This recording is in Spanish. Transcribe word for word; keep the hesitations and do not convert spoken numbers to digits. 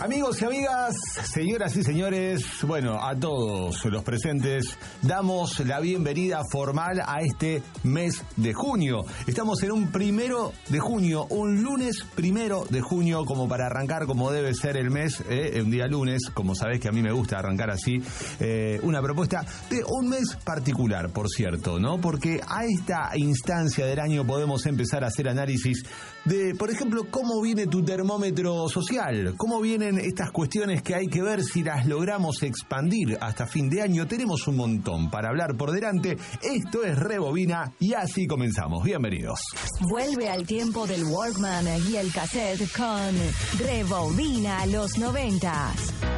Amigos y amigas, señoras y señores, bueno, a todos los presentes, damos la bienvenida formal a este mes de junio. Estamos en un primero de junio, un lunes primero de junio, como para arrancar como debe ser el mes, eh, un día lunes, como sabés que a mí me gusta arrancar así, eh, una propuesta de un mes particular, por cierto, ¿no? Porque a esta instancia del año podemos empezar a hacer análisis de, por ejemplo, cómo viene tu termómetro social, cómo vienen estas cuestiones que hay que ver si las logramos expandir hasta fin de año. Tenemos un montón para hablar por delante. Esto es Rebobina y así comenzamos. Bienvenidos. Vuelve al tiempo del Walkman y el cassette con Rebobina los noventas.